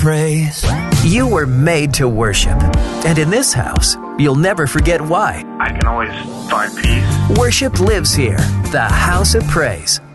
praise. You were made to worship. And in this house, you'll never forget why. I can always find peace. Worship lives here. The House of Praise.